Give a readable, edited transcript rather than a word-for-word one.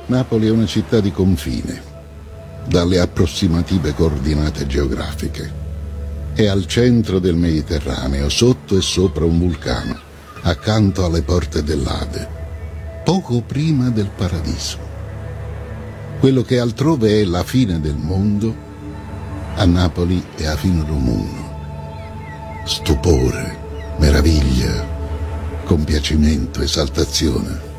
Napoli è una città di confine, dalle approssimative coordinate geografiche. È al centro del Mediterraneo, sotto e sopra un vulcano, accanto alle porte dell'Ade, poco prima del paradiso. Quello che altrove è la fine del mondo, a Napoli è la fine del mondo. Stupore, meraviglia, compiacimento, esaltazione.